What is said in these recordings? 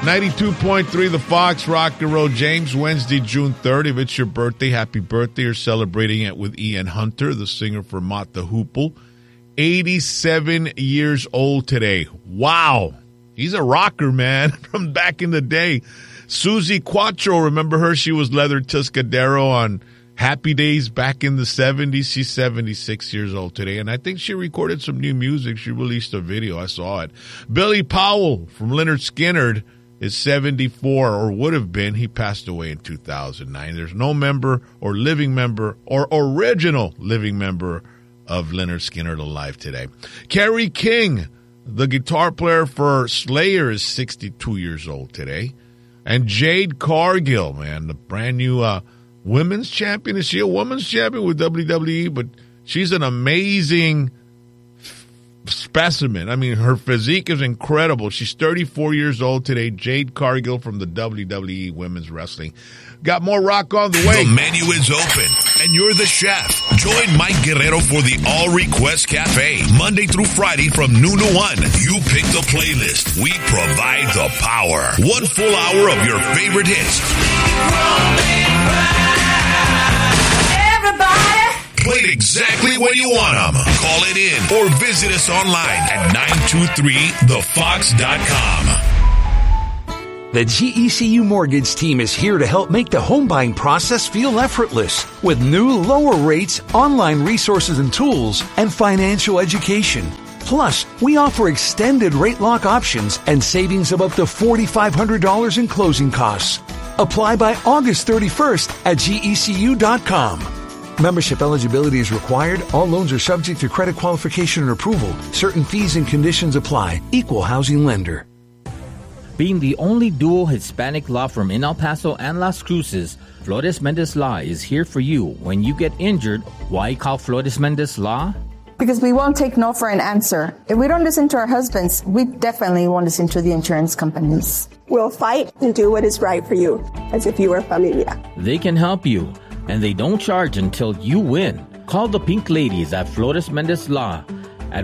92.3 The Fox, Rock and Roll. James, Wednesday, June 3rd. If it's your birthday, happy birthday. You're celebrating it with Ian Hunter, the singer for Mott the Hoople. 87 years old today. Wow. He's a rocker, man, from back in the day. Susie Quattro, remember her? She was Leather Tuscadero on Happy Days back in the 70s. She's 76 years old today, and I think she recorded some new music. She released a video. I saw it. Billy Powell from Lynyrd Skynyrd is 74, or would have been. He passed away in 2009. There's no member or living member or original living member of Lynyrd Skynyrd alive today. Kerry King, the guitar player for Slayer, is 62 years old today. And Jade Cargill, man, the brand new women's champion. Is she a women's champion with WWE? But she's an amazing specimen. I mean, her physique is incredible. She's 34 years old today. Jade Cargill from the WWE Women's Wrestling. Got more rock on the way. The menu is open, and you're the chef. Join Mike Guerrero for the All Request Cafe, Monday through Friday from noon to 1. You pick the playlist. We provide the power. 1 full hour of your favorite hits. Everybody. Played exactly when you want them. Call it in or visit us online at 923thefox.com. The GECU Mortgage team is here to help make the home buying process feel effortless with new lower rates, online resources and tools, and financial education. Plus, we offer extended rate lock options and savings of up to $4,500 in closing costs. Apply by August 31st at GECU.com. Membership eligibility is required. All loans are subject to credit qualification and approval. Certain fees and conditions apply. Equal housing lender. Being the only dual Hispanic law firm in El Paso and Las Cruces, Flores Mendez Law is here for you when you get injured. Why call Flores Mendez Law? Because we won't take no for an answer. If we don't listen to our husbands, we definitely won't listen to the insurance companies. We'll fight and do what is right for you, as if you were familia. They can help you, and they don't charge until you win. Call the Pink Ladies at Flores Mendez Law at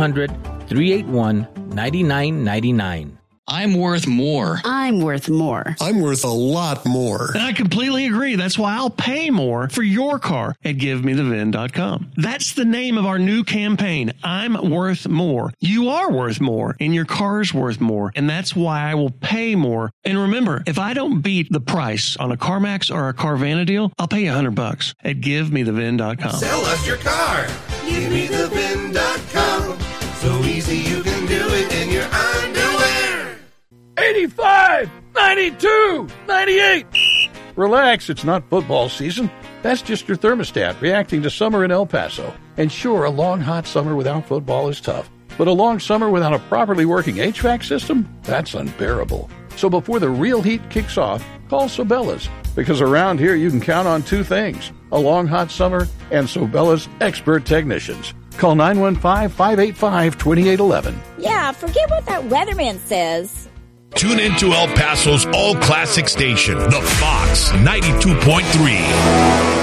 1-800-381-9999. I'm worth more. I'm worth more. I'm worth a lot more. And I completely agree. That's why I'll pay more for your car at GiveMeTheVin.com. That's the name of our new campaign. I'm worth more. You are worth more, and your car's worth more. And that's why I will pay more. And remember, if I don't beat the price on a CarMax or a Carvana deal, I'll pay you $100 at GiveMeTheVin.com. Sell us your car. GiveMeTheVin.com. So easy you can do it in your underwear. 85, 92, 98. Relax, it's not football season. That's just your thermostat reacting to summer in El Paso. And sure, a long, hot summer without football is tough. But a long summer without a properly working HVAC system? That's unbearable. So before the real heat kicks off, call Sobella's. Because around here you can count on two things: a long, hot summer and Sobella's expert technicians. Call 915-585-2811. Yeah, forget what that weatherman says. Tune in to El Paso's all-classic station, The Fox 92.3.